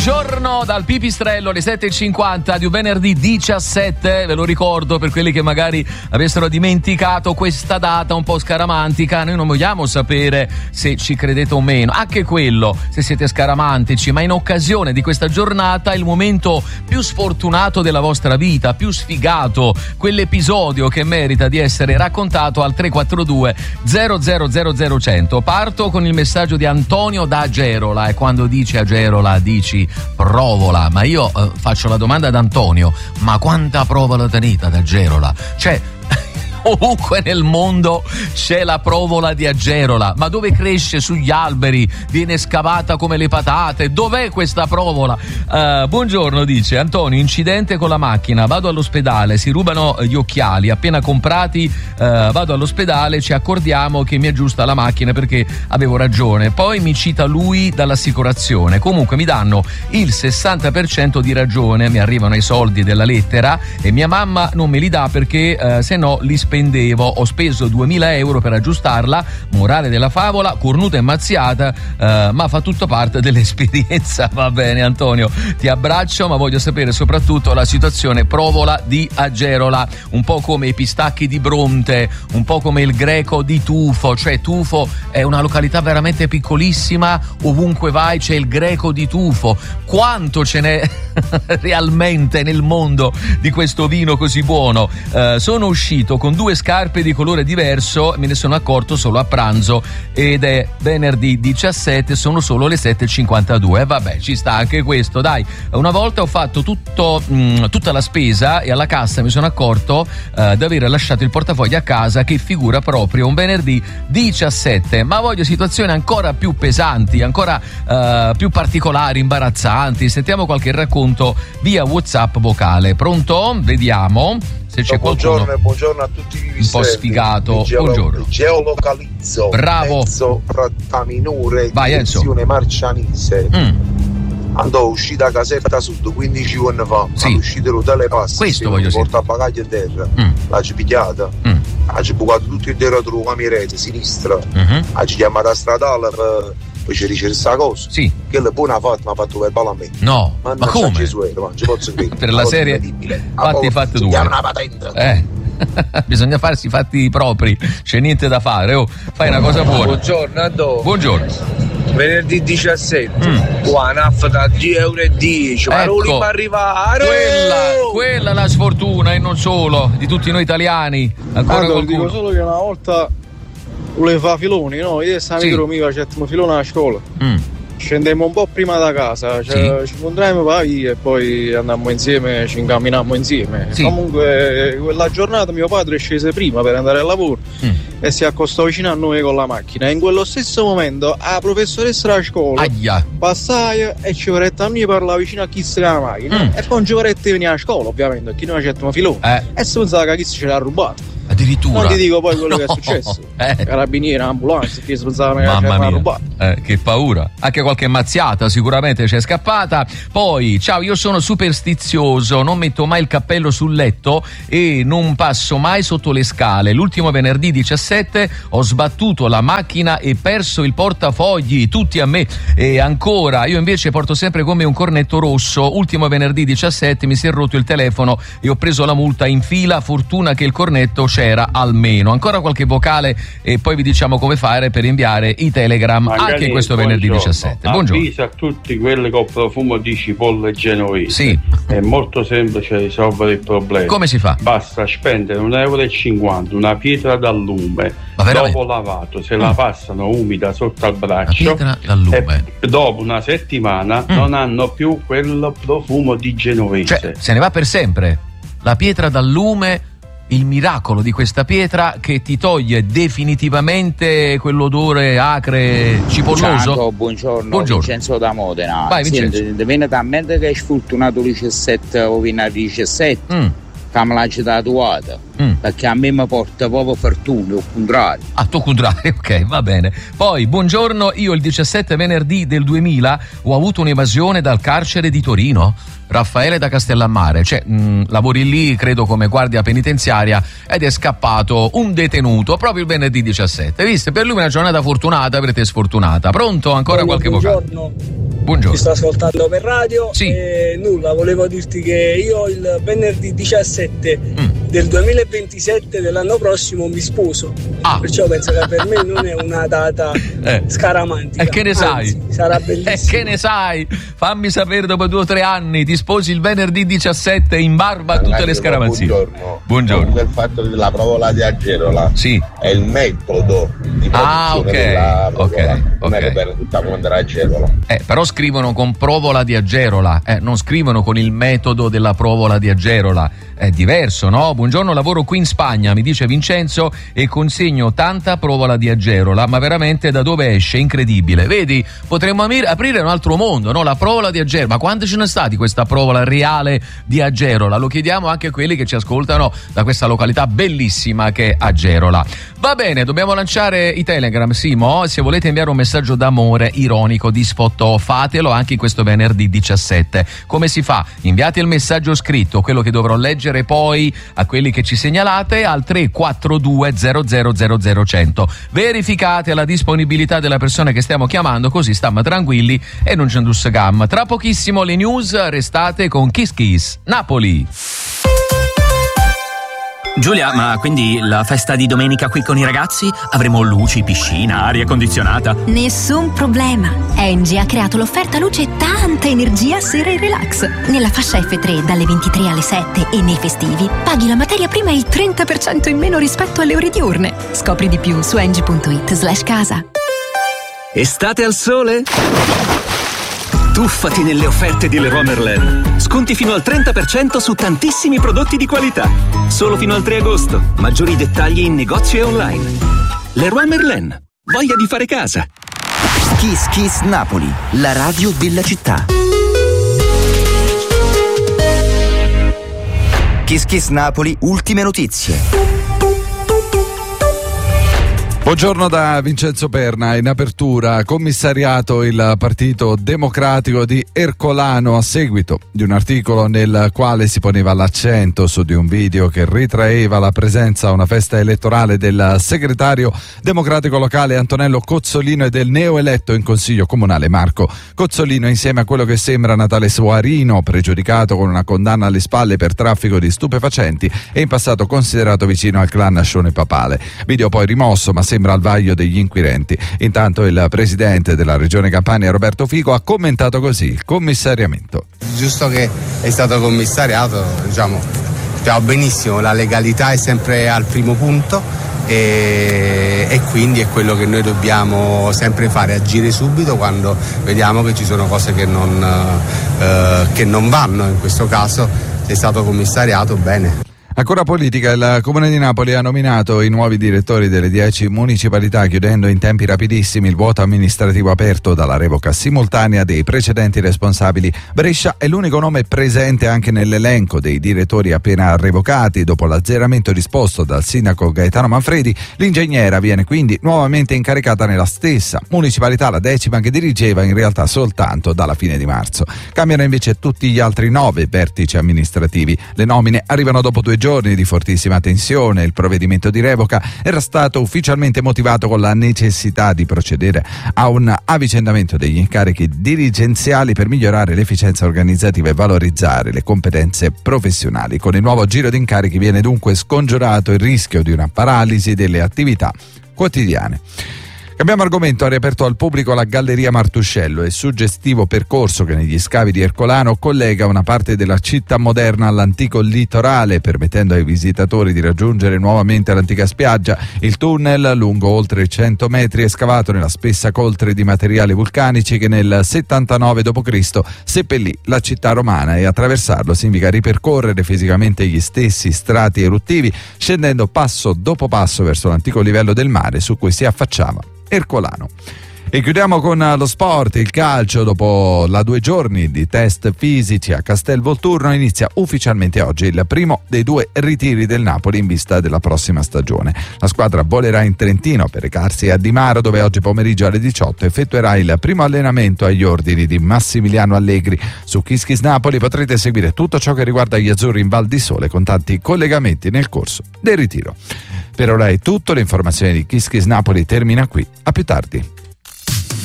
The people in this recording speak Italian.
Buongiorno dal Pipistrello, alle 7.50 di un venerdì 17, ve lo ricordo per quelli che magari avessero dimenticato questa data un po' scaramantica. Noi non vogliamo sapere se ci credete o meno, anche quello, se siete scaramantici, ma in occasione di questa giornata il momento più sfortunato della vostra vita, più sfigato, quell'episodio che merita di essere raccontato al 342 0000 Parto con il messaggio di Antonio da Agerola, e quando dice Agerola dici provola, ma io faccio la domanda ad Antonio: ma quanta provola tenete ad Agerola? Cioè, ovunque nel mondo c'è la provola di Agerola, ma dove cresce? Sugli alberi, viene scavata come le patate? Dov'è questa provola? Buongiorno, dice Antonio, incidente con la macchina, vado all'ospedale, si rubano gli occhiali, appena comprati vado all'ospedale, ci accordiamo che mi aggiusta la macchina perché avevo ragione, poi mi cita lui dall'assicurazione, comunque mi danno il 60% di ragione, mi arrivano i soldi della lettera e mia mamma non me li dà perché se no li spendevo, ho speso 2.000 euro per aggiustarla, morale della favola, cornuta e mazziata, ma fa tutto parte dell'esperienza. Va bene Antonio, ti abbraccio, ma voglio sapere soprattutto la situazione provola di Agerola, un po' come i pistacchi di Bronte, un po' come il Greco di Tufo, cioè Tufo è una località veramente piccolissima, ovunque vai c'è il Greco di Tufo. Quanto ce n'è realmente nel mondo di questo vino così buono? Sono uscito con 2 scarpe di colore diverso, me ne sono accorto solo a pranzo ed è venerdì 17, sono solo le 7.52. Vabbè, ci sta anche questo, dai. Una volta ho fatto tutta la spesa e alla cassa mi sono accorto di aver lasciato il portafoglio a casa, che figura proprio un venerdì 17. Ma voglio situazioni ancora più pesanti, ancora più particolari, imbarazzanti. Sentiamo qualche racconto via WhatsApp vocale. Pronto? Vediamo se c'è qualcuno. Buongiorno a tutti i un po' sfigato. Buongiorno. Geolocalizzo. Bravo. Enzo Frattaminore, vai Enzo. Direzione Marcianise. Andò uscita a Caserta Sud 15 anni fa, sì. Uscita l'hotel Pass, questo voglio dire, porta a bagaglio in terra, l'ha pigliata, ha bucato tutto il terra sulla cameretta sinistra, ha chiamato a stradale poi ci dice questa cosa, sì, che è buona fatta, ma ha fatto verbale a me. No, ma come? Per la serie fatti due. Una patente. Bisogna farsi i fatti propri, c'è niente da fare, fai una cosa buona. Buongiorno Addo. Buongiorno. Venerdì 17, qua naffa da 10,10 euro, ma non ecco, arrivare. Quella è la sfortuna, e non solo, di tutti noi italiani. Ancora qualcuno. Dico solo che una volta volevo fare filoni, no? Io e questo amico mio facevamo filone a scuola. Scendemmo un po' prima da casa, cioè, ci incontrammo per la via e poi andammo insieme, ci incamminammo insieme. Sì. Comunque quella giornata mio padre scese prima per andare al lavoro e si accostò vicino a noi con la macchina, e in quello stesso momento la professoressa della scuola passai e ci vorrette a noi parlare vicino a chi si la macchina e poi ci vorrette venire a scuola, ovviamente, perché noi facevamo filone e si pensava che chi ce l'ha rubato. Addirittura. Non ti dico poi quello che è successo. Carabinieri, ambulanze, che si pensavano che c'era rubato. Che paura. Anche qualche mazziata sicuramente c'è scappata. Poi, ciao, io sono superstizioso, non metto mai il cappello sul letto e non passo mai sotto le scale. L'ultimo venerdì 17 ho sbattuto la macchina e perso il portafogli, tutti a me. E ancora, io invece porto sempre con me un cornetto rosso. Ultimo venerdì 17 mi si è rotto il telefono e ho preso la multa in fila, fortuna che il cornetto c'era almeno. Ancora qualche vocale e poi vi diciamo come fare per inviare i telegram anche questo venerdì 17. Buongiorno. Avvisa a tutti quelli con profumo di cipolle genovese. Sì. È molto semplice risolvere il problema. Come si fa? Basta spendere 1,50 euro, una pietra d'allume, dopo lavato, se la passano umida sotto al braccio, e dopo una settimana non hanno più quel profumo di genovese. Cioè, se ne va per sempre. La pietra d'allume, il miracolo di questa pietra che ti toglie definitivamente quell'odore acre cipolloso. Ciao, buongiorno. Vincenzo da Modena. Vai, Vincenzo. Senti, viene talmente che hai sfortunato il 17 o viene il 17 che me l'hai tatuata. perché a me mi porta proprio fortuna, o contrario. Ah, tuo contrario, ok, va bene. Poi, buongiorno, io il 17 venerdì del 2000 ho avuto un'evasione dal carcere di Torino. Raffaele da Castellammare, lavori lì credo come guardia penitenziaria ed è scappato un detenuto proprio il venerdì 17. Viste, per lui una giornata fortunata, per te sfortunata. Pronto? Ancora qualche vocale? Buongiorno. Ti sto ascoltando per radio. Sì. E nulla, volevo dirti che io il venerdì 17 del 2027 dell'anno prossimo mi sposo. Perciò penso che per me non è una data scaramantica. E che ne sai? Anzi, sarà bellissimo. E che ne sai? Fammi sapere dopo 2 o 3 anni, ti sposi il venerdì 17 in barba a tutte le scaramanzie. Buongiorno. Il fatto della provola di Agerola è il metodo di produzione della provola. Non è che per tutta quanta la Agerola. Però scrivono con provola di Agerola, non scrivono con il metodo della provola di Agerola. È diverso, no? Buongiorno, lavoro qui in Spagna, mi dice Vincenzo, e consegno tanta provola di Agerola, ma veramente da dove esce? Incredibile. Vedi, potremmo aprire un altro mondo, no? La provola di Agerola. Ma quanti ce ne sono stati questa provola reale di Agerola? Lo chiediamo anche a quelli che ci ascoltano da questa località bellissima che è Agerola. Va bene, dobbiamo lanciare i Telegram, Simo. Se volete inviare un messaggio d'amore ironico di sfottò, fatelo anche questo venerdì 17. Come si fa? Inviate il messaggio scritto, quello che dovrò leggere poi a quelli che ci segnalate, al 342 00 100. Verificate la disponibilità della persona che stiamo chiamando, così stiamo tranquilli e non c'è un dussagam. Tra pochissimo le news, restate con Kiss Kiss Napoli. Giulia, ma quindi la festa di domenica qui con i ragazzi? Avremo luci, piscina, aria condizionata? Nessun problema. Engie ha creato l'offerta luce e tanta energia sera e relax. Nella fascia F3 dalle 23 alle 7 e nei festivi paghi la materia prima il 30% in meno rispetto alle ore diurne. Scopri di più su engie.it/casa. Estate al sole? Tuffati nelle offerte di Leroy Merlin. Sconti fino al 30% su tantissimi prodotti di qualità. Solo fino al 3 agosto. Maggiori dettagli in negozio e online. Leroy Merlin. Voglia di fare casa. Kiss Kiss Napoli, la radio della città. Kiss Kiss Napoli, ultime notizie. Buongiorno da Vincenzo Perna. In apertura commissariato il Partito Democratico di Ercolano a seguito di un articolo nel quale si poneva l'accento su di un video che ritraeva la presenza a una festa elettorale del segretario democratico locale Antonello Cozzolino e del neoeletto in consiglio comunale Marco Cozzolino, insieme a quello che sembra Natale Soarino, pregiudicato con una condanna alle spalle per traffico di stupefacenti e in passato considerato vicino al clan Nascione Papale. Video poi rimosso, ma sembra al vaglio degli inquirenti. Intanto il presidente della regione Campania Roberto Fico ha commentato così il commissariamento. Giusto che è stato commissariato, diciamo benissimo, la legalità è sempre al primo punto e quindi è quello che noi dobbiamo sempre fare, agire subito quando vediamo che ci sono cose che non vanno. In questo caso è stato commissariato, bene. Ancora politica, il Comune di Napoli ha nominato i nuovi direttori delle 10 municipalità, chiudendo in tempi rapidissimi il vuoto amministrativo aperto dalla revoca simultanea dei precedenti responsabili. Brescia è l'unico nome presente anche nell'elenco dei direttori appena revocati. Dopo l'azzeramento disposto dal sindaco Gaetano Manfredi, l'ingegnera viene quindi nuovamente incaricata nella stessa municipalità, la 10ª, che dirigeva in realtà soltanto dalla fine di marzo. Cambiano invece tutti gli altri 9 vertici amministrativi. Le nomine arrivano dopo 2 giorni di fortissima tensione. Il provvedimento di revoca era stato ufficialmente motivato con la necessità di procedere a un avvicendamento degli incarichi dirigenziali per migliorare l'efficienza organizzativa e valorizzare le competenze professionali. Con il nuovo giro di incarichi viene dunque scongiurato il rischio di una paralisi delle attività quotidiane. Cambiamo argomento. Ha riaperto al pubblico la Galleria Martuscello, il suggestivo percorso che negli scavi di Ercolano collega una parte della città moderna all'antico litorale, permettendo ai visitatori di raggiungere nuovamente l'antica spiaggia. Il tunnel, lungo oltre 100 metri, è scavato nella spessa coltre di materiali vulcanici che nel 79 d.C. seppellì la città romana, e attraversarlo significa ripercorrere fisicamente gli stessi strati eruttivi, scendendo passo dopo passo verso l'antico livello del mare su cui si affacciava Ercolano. E chiudiamo con lo sport, il calcio. Dopo 2 giorni di test fisici a Castelvolturno inizia ufficialmente oggi il primo dei 2 ritiri del Napoli in vista della prossima stagione. La squadra volerà in Trentino per recarsi a Di Maro, dove oggi pomeriggio alle 18 effettuerà il primo allenamento agli ordini di Massimiliano Allegri. Su Kiss Kiss Napoli potrete seguire tutto ciò che riguarda gli azzurri in Val di Sole con tanti collegamenti nel corso del ritiro. Per ora è tutto, l'informazione di Kiss Kiss Napoli termina qui. A più tardi.